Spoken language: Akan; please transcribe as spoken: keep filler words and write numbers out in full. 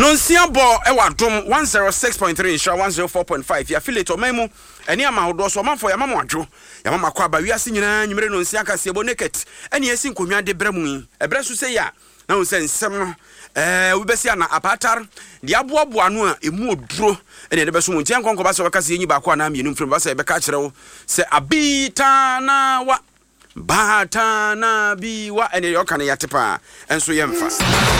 No nsia bo e wa dom one oh six point three insha one oh four point five ya affiliate omemu eni ama hodo so manfo ya mama adwo ya mama kwa ba wiase nyina nyimre no nsia ka se bo naked eni esi nkonwa de brɛ mu yi ebrɛ so se ya na wo se nsɛm no eh wo besi ana apatar de aboaboa no a emu oduro eni de beso mu ntia nkonko ba se waka se enyi ba kwa na mienu mfrem ba se be ka kyerɛ wo se abita na wa bata na bi wa eni yo kan ya tepa enso yemfa